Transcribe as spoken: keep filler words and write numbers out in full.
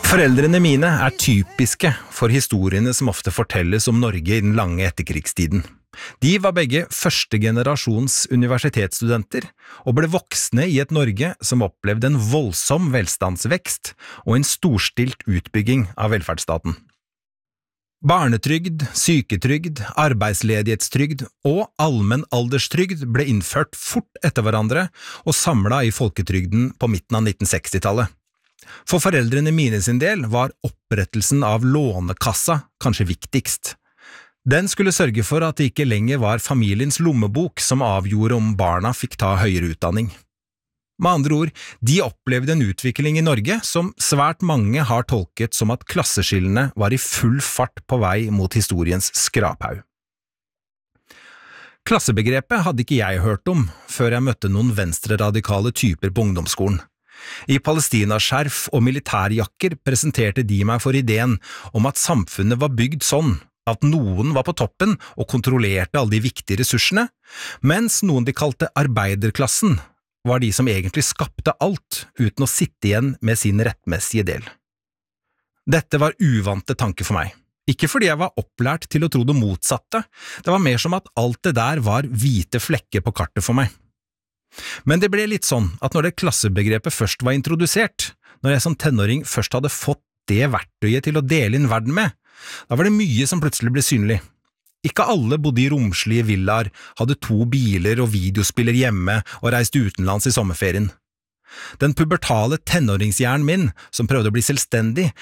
Foreldrene mine er typiske for historiene som ofte fortelles om Norge i den lange etterkrigstiden. De var begge første generasjons universitetsstudenter og ble voksne i et Norge som opplevde en voldsom velstandsvekst og en storstilt utbygging av velferdsstaten. Barnetrygd, syketrygd, arbeidsledighetstrygd og allmenn alderstrygd ble innført fort etter hverandre og samlet i folketrygden på midten av nitten seksti-tallet. For foreldrene mine sin del var opprettelsen av Lånekassa kanskje viktigst. Den skulle sørge for at det ikke lenger var familiens lommebok som avgjorde om barna fikk ta høyere utdanning. Med andre ord, de opplevde en utvikling i Norge som svært mange har tolket som at klasseskillene var i full fart på vei mot historiens skraphaug. Klassebegrepet hadde ikke jeg hørt om før jeg møtte noen venstreradikale typer på ungdomsskolen. I palestinaskjerf og militærjakker presenterte de meg for ideen om at samfunnet var bygd sånn at noen var på toppen og kontrollerte alle de viktige ressursene, mens noen de kalte arbeiderklassen var de som egentlig skapte alt uten å sitte igjen med sin rettmessige del. Dette var uvante tanker for meg. Ikke fordi jeg var opplært til å tro det motsatte, det var mer som at alt det der var hvite flekker på kartet for meg. Men det ble litt sånn at når det klassebegrepet først var introdusert, når jeg som tenåring først hadde fått det verktøyet til å dele inn verden med, da var det mye som plutselig ble synlig. Ikke alle bodde i romslige villaer, hadde to biler og videospiller hjemme og reiste utenlands i sommerferien. Den pubertale tenåringshjernen min, som prøvde å bli selvstendig,